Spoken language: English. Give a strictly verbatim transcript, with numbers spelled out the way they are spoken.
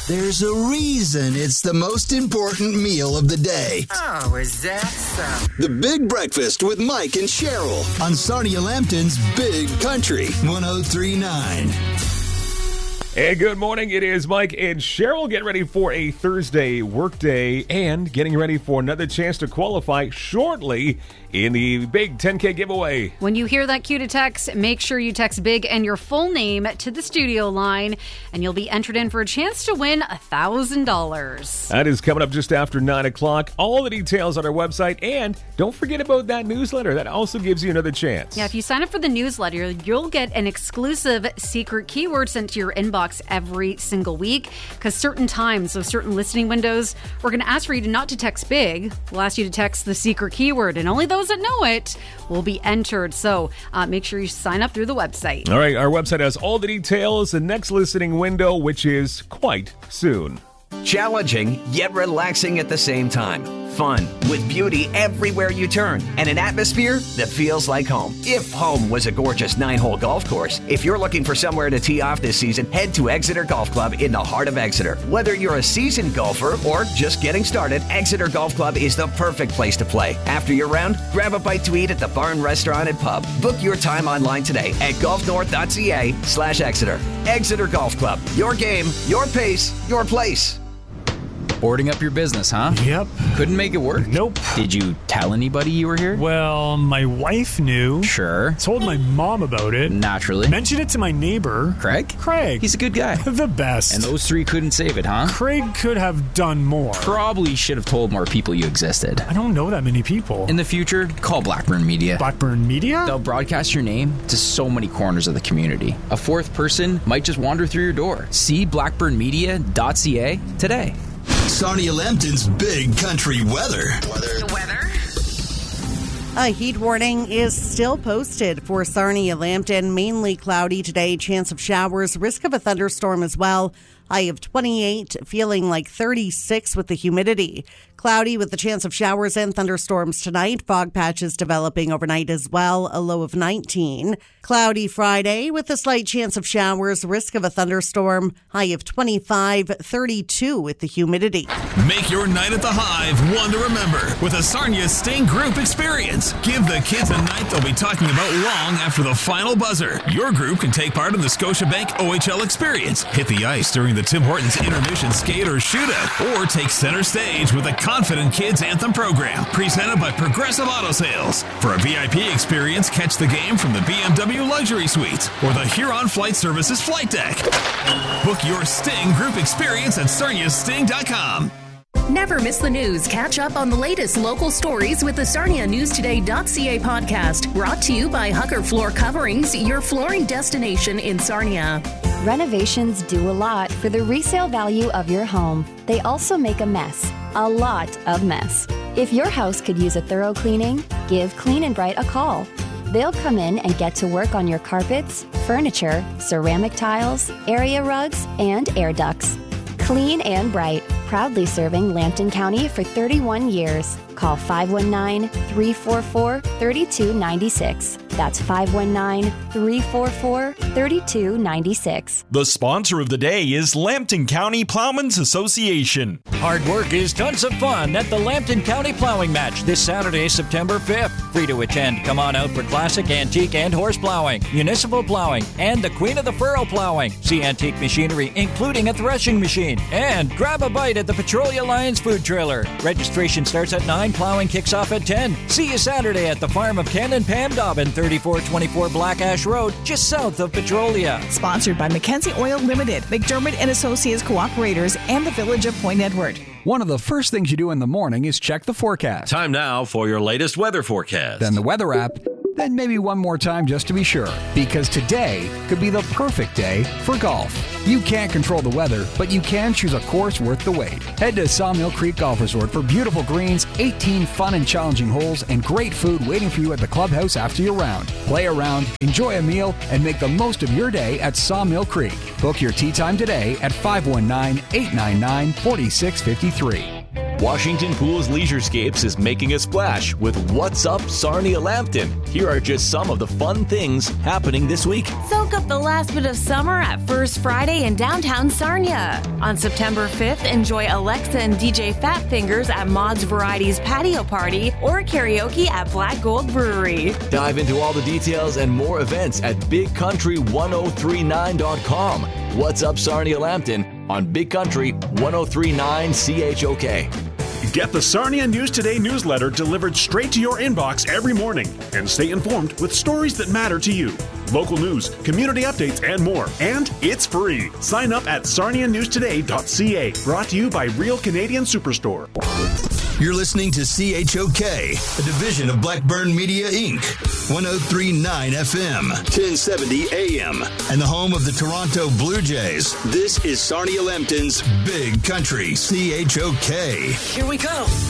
There's a reason it's the most important meal of the day. Oh, is that so? The Big Breakfast with Mike and Cheryl on Sarnia Lambton's Big Country one oh three point nine. Hey, good morning. It is Mike and Cheryl getting ready for a Thursday workday and getting ready for another chance to qualify shortly in the Big ten K giveaway. When you hear that cue to text, make sure you text BIG and your full name to the studio line, and you'll be entered in for a chance to win one thousand dollars. That is coming up just after nine o'clock. All the details on our website, and don't forget about that newsletter. That also gives you another chance. Yeah, if you sign up for the newsletter, you'll get an exclusive secret keyword sent to your inbox every single week, because certain times, so certain listening windows, we're going to ask for you to not to text BIG. We'll ask you to text the secret keyword, and only those that know it will be entered. So uh, make sure you sign up through the website. All right, our website has all the details. The next listening window, which is quite soon. Challenging, yet relaxing at the same time. Fun, with beauty everywhere you turn, and an atmosphere that feels like home. If home was a gorgeous nine-hole golf course, if you're looking for somewhere to tee off this season, head to Exeter Golf Club in the heart of Exeter. Whether you're a seasoned golfer or just getting started, Exeter Golf Club is the perfect place to play. After your round, grab a bite to eat at the Barn Restaurant and Pub. Book your time online today at golfnorth.ca slash Exeter. Exeter Golf Club. Your game, your pace, your place. Boarding up your business, huh? Yep. Couldn't make it work? Nope. Did you tell anybody you were here? Well, my wife knew. Sure. Told my mom about it. Naturally. Mentioned it to my neighbor. Craig? Craig. He's a good guy. The best. And those three couldn't save it, huh? Craig could have done more. Probably should have told more people you existed. I don't know that many people. In the future, call Blackburn Media. Blackburn Media? They'll broadcast your name to so many corners of the community. A fourth person might just wander through your door. See blackburn media dot c a today. Sarnia Lambton's Big Country weather. The weather? A heat warning is still posted for Sarnia Lambton. Mainly cloudy today, chance of showers, risk of a thunderstorm as well. High of twenty-eight, feeling like thirty-six with the humidity. Cloudy with the chance of showers and thunderstorms tonight. Fog patches developing overnight as well. A low of nineteen. Cloudy Friday with a slight chance of showers. Risk of a thunderstorm. High of twenty-five, thirty-two with the humidity. Make your night at the Hive one to remember with a Sarnia Sting Group experience. Give the kids a night they'll be talking about long after the final buzzer. Your group can take part in the Scotiabank O H L experience. Hit the ice during the Tim Hortons intermission skate or shootout, or take center stage with a Confident Kids Anthem program presented by Progressive Auto Sales. For a V I P experience, catch the game from the B M W Luxury Suites or the Huron Flight Services flight deck. Book your Sting Group experience at sarnia sting dot com. Never miss the news. Catch up on the latest local stories with the Sarnia News Today dot c a podcast. Brought to you by Hucker Floor Coverings, your flooring destination in Sarnia. Renovations do a lot for the resale value of your home. They also make a mess. A lot of mess. If your house could use a thorough cleaning, give Clean and Bright a call. They'll come in and get to work on your carpets, furniture, ceramic tiles, area rugs, and air ducts. Clean and Bright, proudly serving Lambton County for thirty-one years. Call five one nine, three four four, three two nine six. That's five one nine, three four four, three two nine six. The sponsor of the day is Lambton County Plowmen's Association. Hard work is tons of fun at the Lambton County Plowing Match this Saturday, September fifth. Free to attend. Come on out for classic, antique, and horse plowing, municipal plowing, and the Queen of the Furrow plowing. See antique machinery, including a threshing machine. And grab a bite at the Petrolia Lions food trailer. Registration starts at nine. Plowing kicks off at ten. See you Saturday at the farm of Ken and Pam Dobbin, thirty-four twenty-four Black Ash Road, just south of Petrolia. Sponsored by Mackenzie Oil Limited, McDermott and Associates Cooperators, and the Village of Point Edward. One of the first things you do in the morning is check the forecast. Time now for your latest weather forecast. Then the weather app. Then maybe one more time just to be sure, because today could be the perfect day for golf. You can't control the weather, but you can choose a course worth the wait. Head to Sawmill Creek Golf Resort for beautiful greens, eighteen fun and challenging holes, and great food waiting for you at the clubhouse after your round. Play around, enjoy a meal, and make the most of your day at Sawmill Creek. Book your tee time today at five one nine, eight nine nine, four six five three. Washington Pools Leisurescapes is making a splash with What's Up Sarnia Lambton. Here are just some of the fun things happening this week. Soak up the last bit of summer at First Friday in downtown Sarnia. On September fifth, enjoy Alexa and D J Fat Fingers at Maud's Varieties Patio Party or karaoke at Black Gold Brewery. Dive into all the details and more events at big country ten thirty-nine dot com. What's Up Sarnia Lambton on Big Country ten thirty-nine C H O K. Get the Sarnia News Today newsletter delivered straight to your inbox every morning and stay informed with stories that matter to you. Local news, community updates, and more. And it's free. Sign up at sarnia news today dot c a. Brought to you by Real Canadian Superstore. You're listening to C H O K, a division of Blackburn Media Incorporated. ten thirty-nine F M, ten seventy A M, and the home of the Toronto Blue Jays. This is Sarnia Lambton's Big Country, C H O K. Here we go.